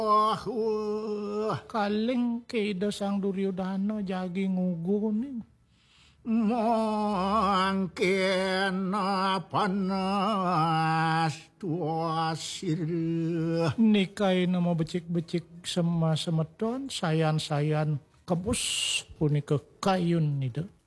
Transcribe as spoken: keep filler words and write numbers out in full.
Wah, wah. Kaling kay Sang Duryodhana jagi ngugun. Mungkin panas tuasir. Nikay na mabecik-becik sama semeton sayan-sayan kebus punika kayun itu.